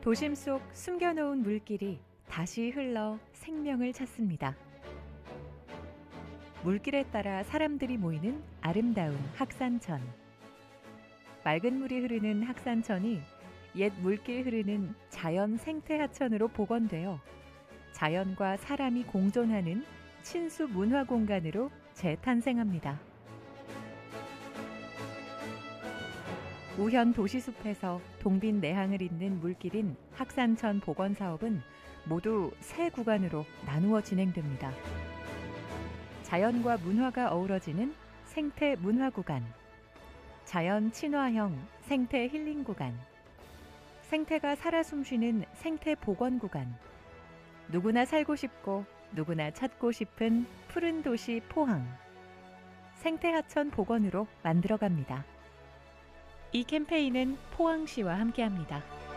도심 속 숨겨놓은 물길이 다시 흘러 생명을 찾습니다. 물길에 따라 사람들이 모이는 아름다운 학산천. 맑은 물이 흐르는 학산천이 옛 물길 흐르는 자연 생태 하천으로 복원되어 자연과 사람이 공존하는 친수 문화 공간으로 재탄생합니다. 우현 도시숲에서 동빈 내항을 잇는 물길인 학산천 복원 사업은 모두 세 구간으로 나누어 진행됩니다. 자연과 문화가 어우러지는 생태 문화 구간, 자연 친화형 생태 힐링 구간, 생태가 살아 숨쉬는 생태 복원 구간, 누구나 살고 싶고 누구나 찾고 싶은 푸른 도시 포항, 생태 하천 복원으로 만들어갑니다. 이 캠페인은 포항시와 함께합니다.